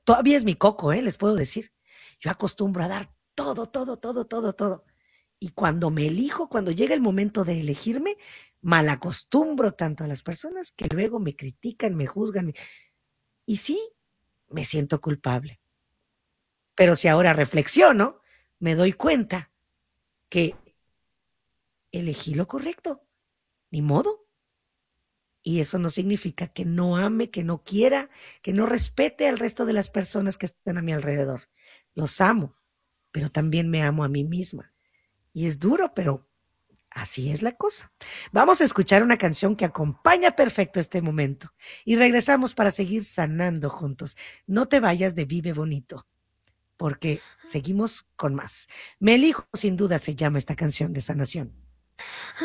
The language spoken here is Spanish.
todavía es mi coco, les puedo decir. Yo acostumbro a dar todo, todo, todo, todo, todo. Y cuando me elijo, cuando llega el momento de elegirme, malacostumbro tanto a las personas que luego me critican, me juzgan. Y sí, me siento culpable. Pero si ahora reflexiono, me doy cuenta que elegí lo correcto. Ni modo. Y eso no significa que no ame, que no quiera, que no respete al resto de las personas que están a mi alrededor. Los amo, pero también me amo a mí misma. Y es duro, pero así es la cosa. Vamos a escuchar una canción que acompaña perfecto este momento y regresamos para seguir sanando juntos. No te vayas de Vive Bonito, porque seguimos con más. Me elijo, sin duda se llama esta canción de sanación.